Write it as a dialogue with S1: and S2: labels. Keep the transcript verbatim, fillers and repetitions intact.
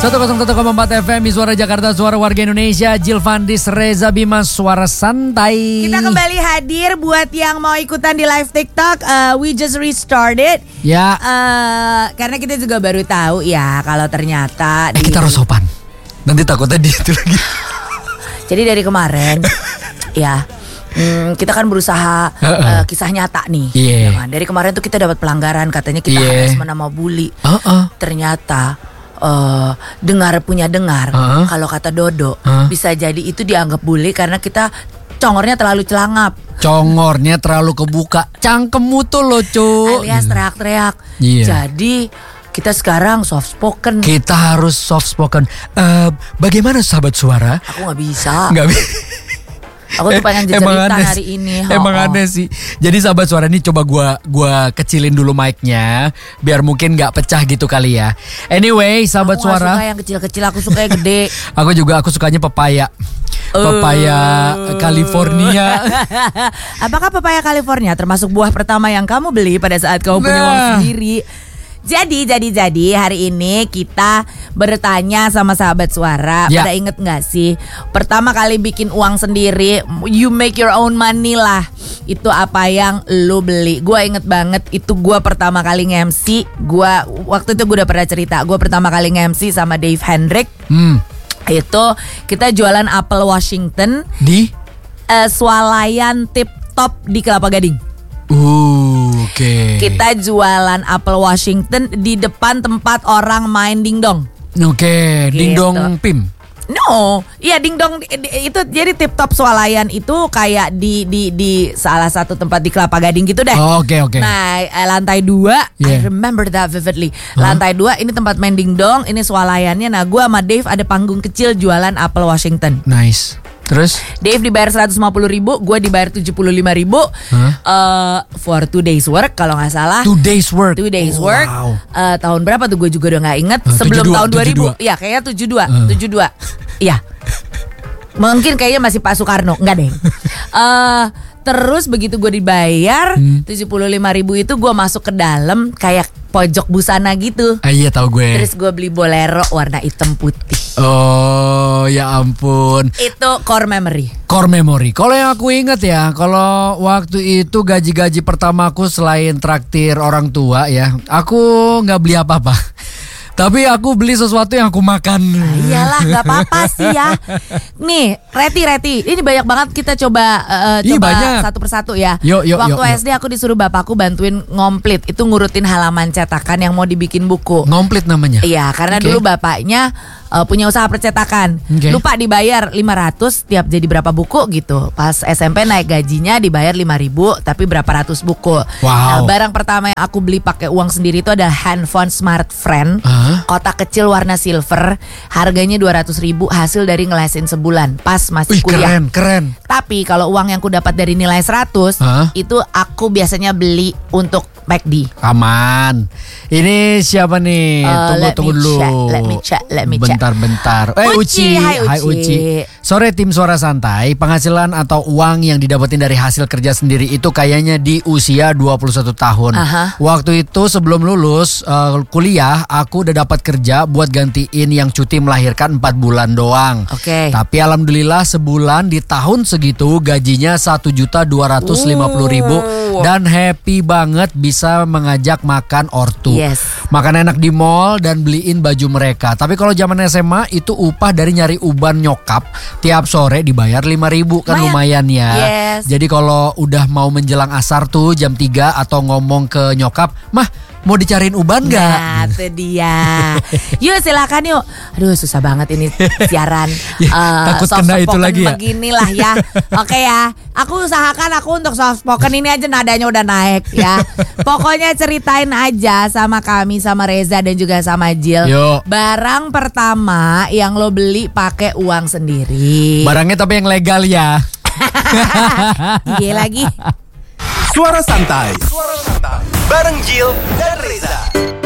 S1: seratus satu koma empat F M Suara Jakarta, suara warga Indonesia. Jill Fandis, Reza Bima, Suara Santai.
S2: Kita kembali hadir buat yang mau ikutan di live TikTok. uh, We just restarted.
S1: Ya.
S2: uh, Karena kita juga baru tahu ya kalau ternyata
S1: Eh,
S2: di...
S1: kita harus sopan. Nanti takutnya di itu lagi.
S2: Jadi dari kemarin ya, hmm, kita kan berusaha uh, kisah nyata nih.
S1: Iya.
S2: Ya kan? Dari kemarin tuh kita dapat pelanggaran, katanya kita
S1: Yeah.
S2: harus menama bully.
S1: Uh-uh.
S2: Ternyata uh, dengar punya dengar,
S1: Uh-uh.
S2: kalau kata Dodo
S1: Uh.
S2: bisa jadi itu dianggap bully karena kita congornya terlalu celangap,
S1: Congornya terlalu kebuka. Cangkemmu tuh lo cu.
S2: alias teriak-teriak.
S1: Iya.
S2: Jadi kita sekarang soft spoken.
S1: Kita harus soft spoken. Eh, bagaimana sahabat suara?
S2: Aku nggak bisa.
S1: Nggak bisa.
S2: Aku tuh pengen cerita hari ini.
S1: Emang
S2: Oh, oh.
S1: aneh sih. Jadi sahabat suara ini coba gua gua kecilin dulu mic-nya biar mungkin nggak pecah gitu kali ya. Anyway, sahabat
S2: Aku nggak
S1: suara.
S2: suka yang kecil-kecil, aku suka yang gede.
S1: Aku juga aku sukanya pepaya. Pepaya
S2: Uh.
S1: California.
S2: Apakah pepaya California termasuk buah pertama yang kamu beli pada saat kamu punya uang
S1: Nah.
S2: sendiri? Jadi, jadi, jadi hari ini kita bertanya sama sahabat suara.
S1: Ya.
S2: Pada inget gak sih pertama kali bikin uang sendiri, you make your own money lah, itu apa yang lu beli? Gue inget banget itu gue pertama kali nge-M C. Gue waktu itu gue udah pernah cerita, gue pertama kali nge-M C sama Dave Hendrik.
S1: Hmm.
S2: Itu kita jualan apel Washington
S1: Di
S2: eh, swalayan Tip Top di Kelapa Gading.
S1: Uh, oke.
S2: Kita jualan apel Washington di depan tempat orang main dingdong.
S1: Oke,
S2: Gitu.
S1: dingdong pim.
S2: No, iya dingdong itu jadi Tip Top swalayan itu kayak di di di salah satu tempat di Kelapa Gading gitu deh.
S1: Oh, oke oke.
S2: Nah, eh, lantai dua, I
S1: Yeah.
S2: remember that vividly. Lantai dua ini tempat main dingdong, ini swalayannya. Nah, gua sama Dave ada panggung kecil jualan apel Washington.
S1: Nice. Terus?
S2: Dave dibayar seratus lima puluh ribu, gue dibayar tujuh puluh lima ribu
S1: Hah?
S2: uh, for two days work kalau nggak salah.
S1: Two days work.
S2: Two days
S1: Wow.
S2: work. Uh, tahun berapa tuh gue juga udah nggak inget.
S1: Uh,
S2: Sebelum
S1: tujuh puluh dua,
S2: tahun dua ribu.
S1: tujuh puluh dua.
S2: Iya kayaknya tujuh puluh dua.
S1: Uh.
S2: tujuh puluh dua. Iya. Mungkin kayaknya masih Pak Soekarno. Enggak deh. Uh, terus begitu gue dibayar
S1: Hmm.
S2: tujuh puluh lima ribu itu gue masuk ke dalam kayak pojok busana gitu.
S1: Ah, iya tahu gue.
S2: Terus gue beli bolero warna hitam putih.
S1: Oh ya ampun.
S2: Itu core memory.
S1: Core memory. Kalau yang aku ingat ya, kalau waktu itu gaji-gaji pertamaku selain traktir orang tua ya, aku nggak beli apa-apa. Tapi aku beli sesuatu yang aku makan.
S2: Nah, iyalah, nggak apa-apa sih ya. Nih, Reti, Reti, ini banyak banget kita coba uh,
S1: Ih,
S2: coba
S1: banyak.
S2: satu persatu ya.
S1: Yuk, yuk,
S2: Waktu
S1: yuk, yuk.
S2: S D aku disuruh bapakku bantuin ngomplit, itu ngurutin halaman cetakan yang mau dibikin buku.
S1: Ngomplit namanya.
S2: Iya, karena
S1: Oke.
S2: dulu bapaknya uh, punya usaha percetakan.
S1: Oke.
S2: Lupa dibayar lima ratus tiap jadi berapa buku gitu. Pas S M P naik gajinya dibayar lima ribu tapi berapa ratus buku. Nah,
S1: Wow.
S2: barang pertama yang aku beli pakai uang sendiri itu adalah handphone Smart Friend.
S1: Hah?
S2: Kotak kecil warna silver, harganya dua ratus ribu, hasil dari ngelesin sebulan pas masih
S1: Wih,
S2: kuliah.
S1: keren, keren.
S2: Tapi kalau uang yang ku dapat dari nilai seratus,
S1: Hah?
S2: itu aku biasanya beli untuk McD.
S1: Aman. Ini siapa nih?
S2: Uh,
S1: tunggu
S2: let
S1: tunggu
S2: me
S1: dulu.
S2: check, let me check, let me check.
S1: bentar, bentar. Eh
S2: Uci,
S1: Uci,
S2: hai Uci.
S1: Sore tim Suara Santai. Penghasilan atau uang yang didapetin dari hasil kerja sendiri itu kayaknya di usia dua puluh satu tahun.
S2: Aha.
S1: Waktu itu sebelum lulus uh, kuliah, aku udah dapat kerja buat gantiin yang cuti melahirkan empat bulan doang.
S2: Oke.
S1: Tapi alhamdulillah sebulan di tahun segitu gajinya satu juta dua ratus lima puluh ribu dan happy banget bisa mengajak makan ortu.
S2: Yes.
S1: Makan enak di mall dan beliin baju mereka. Tapi kalau zaman S M A itu upah dari nyari uban nyokap tiap sore dibayar lima ribu kan lumayan,
S2: Lumayan.
S1: ya.
S2: Yes.
S1: Jadi kalau udah mau menjelang asar tuh jam tiga atau ngomong ke nyokap, "Mah, mau dicariin uban gak?"
S2: Nah, itu dia. Yuk silakan yuk. Aduh susah banget ini siaran.
S1: Ya,
S2: eh,
S1: takut
S2: soft
S1: kena itu
S2: spoken
S1: lagi ya.
S2: Beginilah ya. Oke ya. Aku usahakan aku untuk soft spoken ini aja nadanya udah naik ya. Pokoknya ceritain aja sama kami, sama Reza dan juga sama Jill.
S1: Yuk.
S2: Barang pertama yang lo beli pakai uang sendiri.
S1: Barangnya tapi yang legal ya.
S2: Iya lagi.
S3: Suara Santai. Suara Santai. Bareng Jill dan Reza.